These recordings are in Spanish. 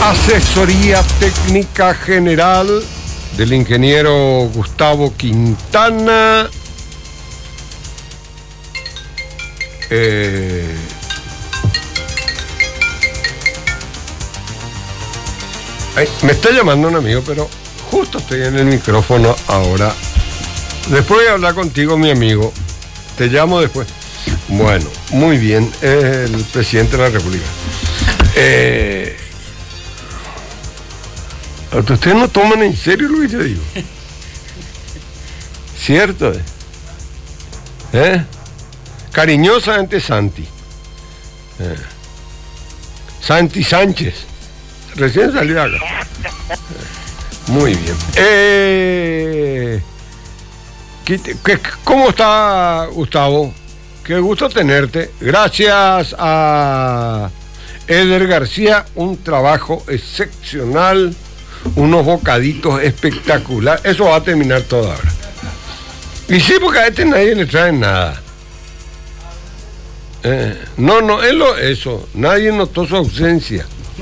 Asesoría técnica general del ingeniero Gustavo Quintana. Me está llamando un amigo, pero justo estoy en el micrófono ahora. Después voy a hablar contigo, mi amigo. Te llamo después. Bueno, muy bien. El presidente de la República. Ustedes no toman en serio lo que yo digo. ¿Cierto? Cariñosamente Santi. Santi Sánchez. Recién salió acá. Muy bien. ¿Cómo está, Gustavo? Qué gusto tenerte. Gracias a Eder García, un trabajo excepcional, unos bocaditos espectaculares. Eso va a terminar todo ahora. Y sí, porque a este nadie le trae nada. No, eso. Nadie notó su ausencia.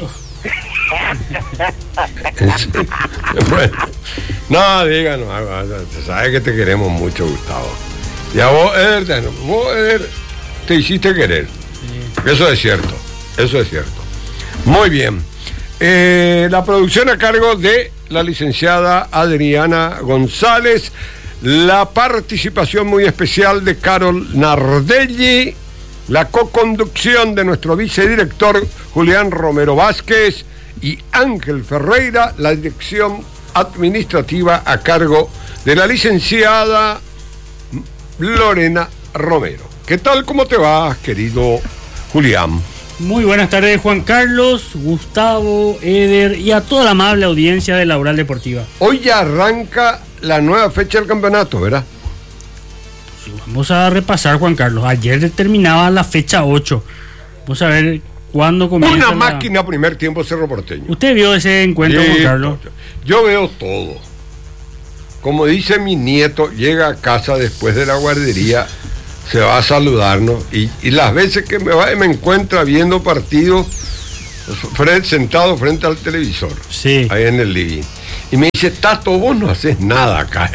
Bueno, no, díganos, sabes que te queremos mucho, Gustavo. Ya vos, Eder, te hiciste querer. Sí. Eso es cierto. Muy bien. La producción a cargo de la licenciada Adriana González, la participación muy especial de Carol Nardelli, la coconducción de nuestro vicedirector Julián Romero Vázquez y Ángel Ferreira, la dirección administrativa a cargo de la licenciada Lorena Romero. ¿Qué tal? ¿Cómo te va, querido Julián? Muy buenas tardes, Juan Carlos, Gustavo, Eder y a toda la amable audiencia de Laboral Deportiva. Hoy ya arranca la nueva fecha del campeonato, ¿verdad? Vamos a repasar, Juan Carlos. Ayer terminaba la fecha 8. Vamos a ver cuándo comienza. Una máquina primer tiempo Cerro Porteño. ¿Usted vio ese encuentro, Juan Carlos? Yo veo todo. Como dice mi nieto, llega a casa después de la guardería, se va a saludarnos y las veces que me encuentra viendo partidos sentado frente al televisor, sí, ahí en el living, y me dice: Tato, vos no haces nada acá.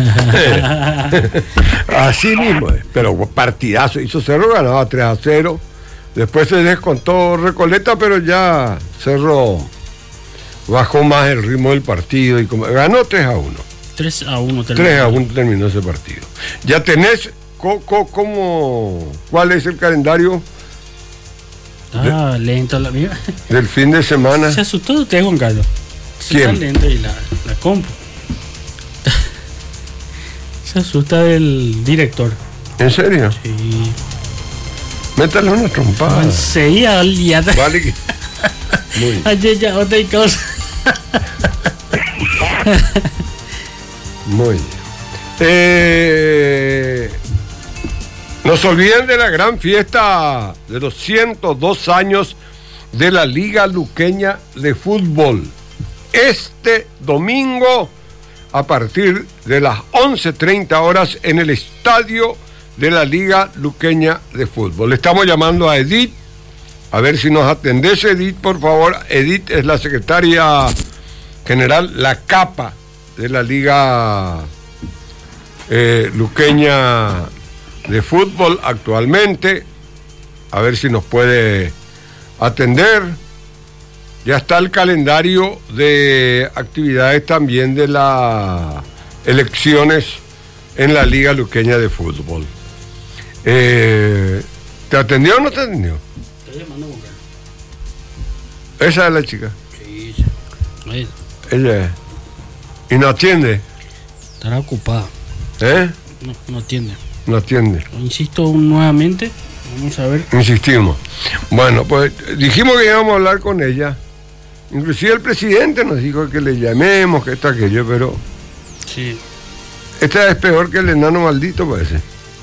Así mismo, pero partidazo. Hizo Cerro, ganaba 3-0, después se descontó Recoleta, pero ya Cerro bajó más el ritmo del partido y ganó 3-1. 3-1 terminó ese partido. Ya tenés ¿cuál es el calendario? Lento la vida. Del fin de semana. Se asustó usted, Juan Carlos. ¿Quién? Está lento y la compu. Se asusta del director. ¿En serio? Sí. Métale una trompada. Enseguida al día. Vale que... Muy bien. Ayer ya otra cosa. Muy bien. No se olviden de la gran fiesta de los 102 años de la Liga Luqueña de Fútbol. Este domingo, a partir de las 11:30 horas, en el estadio de la Liga Luqueña de Fútbol. Le estamos llamando a Edith, a ver si nos atendés, Edith, por favor. Edith es la secretaria general, la capa de la Liga Luqueña de Fútbol actualmente. A ver si nos puede atender. Ya está el calendario de actividades también de las elecciones en la Liga Luqueña de Fútbol. ¿Te atendió o no te atendió? Estoy llamando a Juan Carlos. ¿Esa es la chica? Sí, sí. Ella es. ¿Y no atiende? Estará ocupada. No atiende. No atiende. Insisto nuevamente, vamos a ver. Insistimos. Bueno, pues dijimos que íbamos a hablar con ella. Inclusive el presidente nos dijo que le llamemos, que esto, aquello, pero... Sí. Esta es peor que el enano maldito, parece.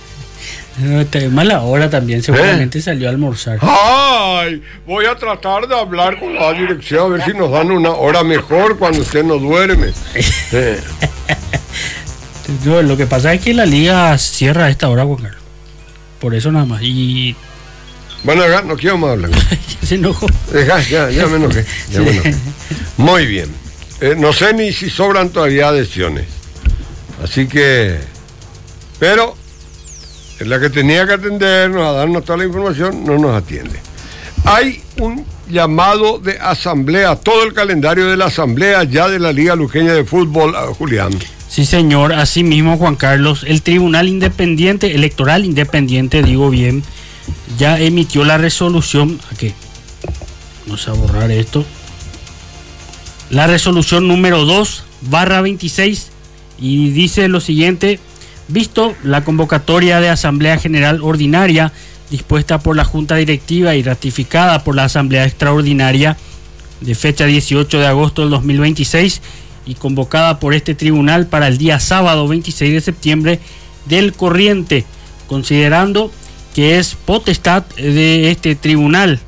Mala hora también, seguramente salió a almorzar. ¡Ay! Voy a tratar de hablar con la dirección a ver si nos dan una hora mejor cuando usted no duerme. Lo que pasa es que la liga cierra a esta hora, Juan Carlos. Por eso nada más. Y Bueno, acá no quiero más hablar. Se enojó. Ya me enojé. Muy bien. No sé ni si sobran todavía adhesiones. Así que... Pero, la que tenía que atendernos, a darnos toda la información, no nos atiende. Hay un llamado de asamblea, todo el calendario de la asamblea ya de la Liga Luqueña de Fútbol, Julián. Sí, señor, así mismo, Juan Carlos, el Tribunal Independiente, Electoral Independiente, digo bien, ya emitió la resolución, aquí, vamos a borrar esto, la resolución número 2/26, y dice lo siguiente: visto la convocatoria de Asamblea General Ordinaria dispuesta por la Junta Directiva y ratificada por la Asamblea Extraordinaria de fecha 18 de agosto del 2026 y convocada por este tribunal para el día sábado 26 de septiembre del corriente, considerando que es potestad de este tribunal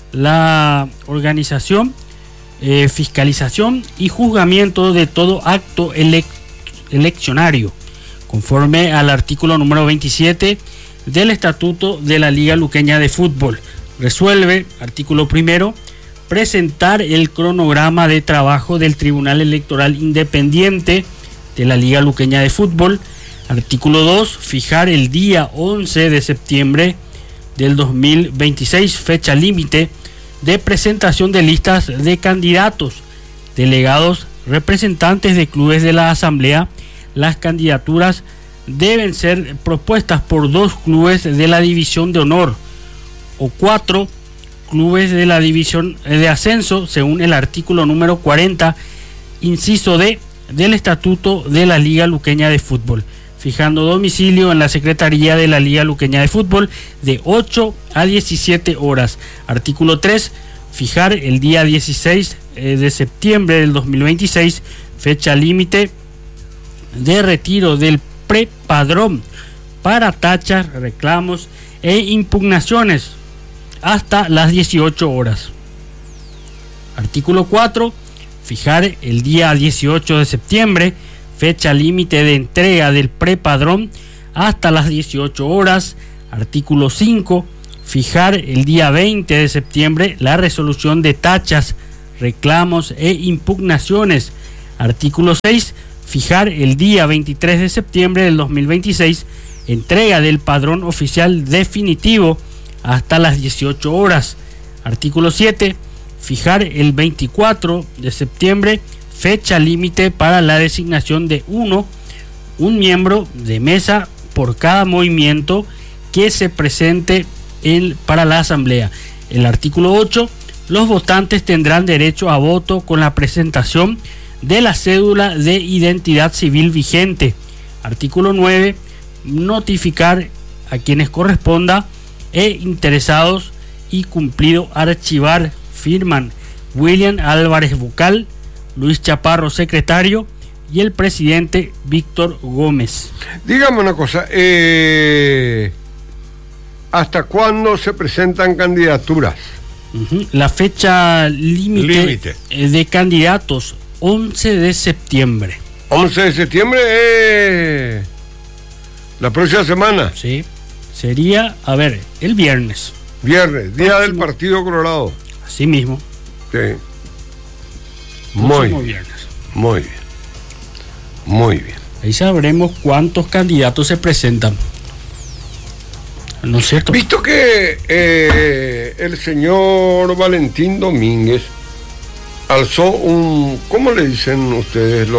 la organización, fiscalización y juzgamiento de todo acto eleccionario, conforme al artículo número 27 del Estatuto de la Liga Luqueña de Fútbol. Resuelve, artículo primero, presentar el cronograma de trabajo del Tribunal Electoral Independiente de la Liga Luqueña de Fútbol. Artículo 2, fijar el día 11 de septiembre del 2026, fecha límite de presentación de listas de candidatos, delegados, representantes de clubes de la Asamblea. Las candidaturas deben ser propuestas por 2 clubes de la División de Honor o 4 clubes de la División de Ascenso, según el artículo número 40, inciso D, del Estatuto de la Liga Luqueña de Fútbol, fijando domicilio en la Secretaría de la Liga Luqueña de Fútbol de 8 a 17 horas. Artículo 3, fijar el día 16 de septiembre del 2026, fecha límite de retiro del prepadrón para tachas, reclamos e impugnaciones hasta las 18 horas. Artículo 4, fijar el día 18 de septiembre, fecha límite de entrega del prepadrón hasta las 18 horas. Artículo 5, fijar el día 20 de septiembre la resolución de tachas, reclamos e impugnaciones. Artículo 6, fijar el día 23 de septiembre del 2026, entrega del padrón oficial definitivo hasta las 18 horas. Artículo 7, fijar el 24 de septiembre, fecha límite para la designación de un miembro de mesa por cada movimiento que se presente para la Asamblea. El artículo 8, los votantes tendrán derecho a voto con la presentación de la cédula de identidad civil vigente. Artículo 9, notificar a quienes corresponda e interesados y cumplido archivar. Firman William Álvarez Vocal, Luis Chaparro secretario y el presidente Víctor Gómez. Dígame una cosa, ¿hasta cuándo se presentan candidaturas? La fecha límite de candidatos 11 de septiembre. 11 de septiembre, la próxima semana. Sí, sería, el viernes. Viernes, día del Partido Colorado. Así mismo. Sí. Muy bien. Muy bien. Muy bien. Ahí sabremos cuántos candidatos se presentan. ¿No es cierto? Visto que el señor Valentín Domínguez alzó ¿cómo le dicen ustedes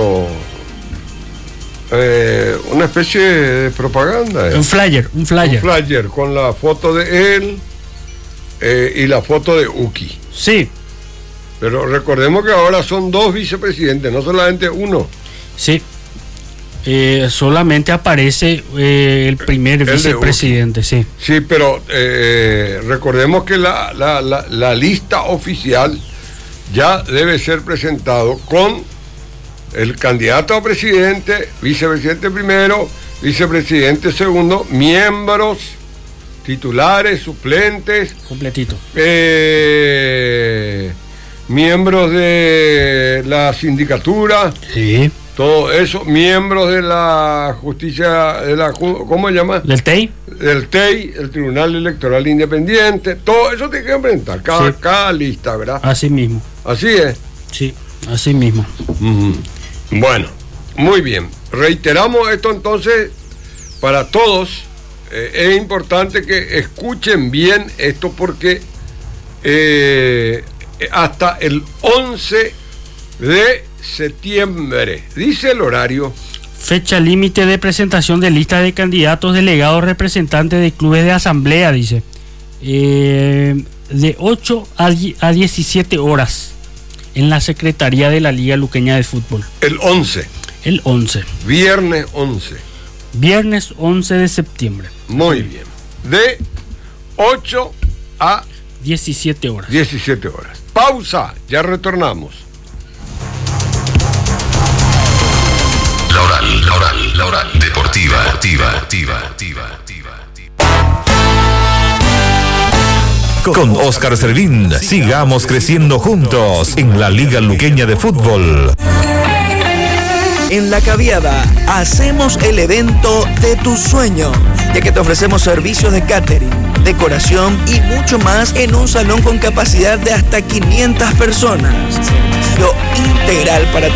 una especie de propaganda? Un flyer. Un flyer con la foto de él y la foto de Uki. Sí. Pero recordemos que ahora son 2 vicepresidentes, no solamente uno. Sí. Solamente aparece el primer vicepresidente, sí. Sí, pero recordemos que la lista oficial ya debe ser presentado con el candidato a presidente, vicepresidente primero, vicepresidente segundo, miembros, titulares, suplentes. Completito. Miembros de la sindicatura. Sí. todo eso, miembros de la justicia, ¿cómo se llama? ¿Del TEI? Del TEI, el Tribunal Electoral Independiente, todo eso tiene que enfrentar, cada lista, ¿verdad? Así mismo. Así es. Sí, así mismo. Bueno, muy bien. Reiteramos esto entonces para todos. Es importante que escuchen bien esto porque hasta el 11 de septiembre, dice el horario. Fecha límite de presentación de lista de candidatos, delegados, representantes de clubes de asamblea, dice. De 8 a 17 horas en la Secretaría de la Liga Luqueña de Fútbol. El 11. El 11. Viernes 11. Viernes 11 de septiembre. Muy bien. De 8 a 17 horas. 17 horas. Pausa, ya retornamos. La hora deportiva. Con Oscar Servín, sigamos creciendo juntos en la Liga Luqueña de Fútbol. En La Caviada hacemos el evento de tus sueños, ya que te ofrecemos servicios de catering, decoración y mucho más en un salón con capacidad de hasta 500 personas. Servicio integral para tu